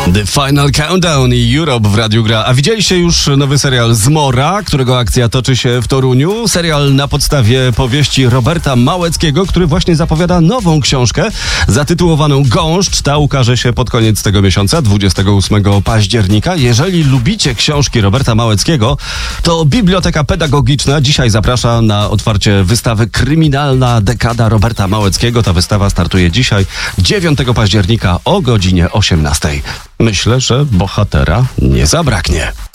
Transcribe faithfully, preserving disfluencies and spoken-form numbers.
The Final Countdown i Europe w Radiu Gra. A widzieliście już nowy serial Zmora, którego akcja toczy się w Toruniu? Serial na podstawie powieści Roberta Małeckiego, który właśnie zapowiada nową książkę zatytułowaną Gąszcz. Ta ukaże się pod koniec tego miesiąca, dwudziestego ósmego października. Jeżeli lubicie książki Roberta Małeckiego, to Biblioteka Pedagogiczna dzisiaj zaprasza na otwarcie wystawy Kryminalna dekada Roberta Małeckiego. Ta wystawa startuje dzisiaj, dziewiątego października o godzinie osiemnastej. Myślę, że bohatera nie zabraknie.